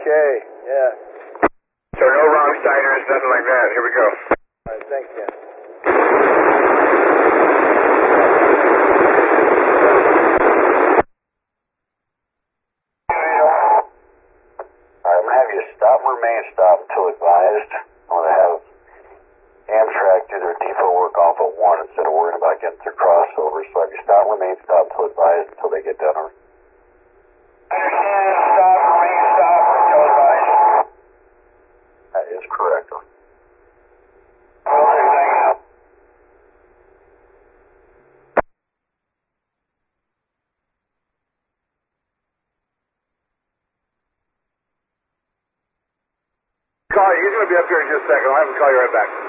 Okay, yeah. So no wrong siders, nothing like that. Here we go. All right, thanks, Ken. I'm going to have you stop and remain stop until advised. I'm going to have Amtrak do their depot work off at 1 instead of worrying about getting through crossovers. So have you stop and remain stop until advised until they get done. Understand, stop, remain stop until advised. That is correct. Call you. He's going to be up here in just a second. I'll have him call you right back.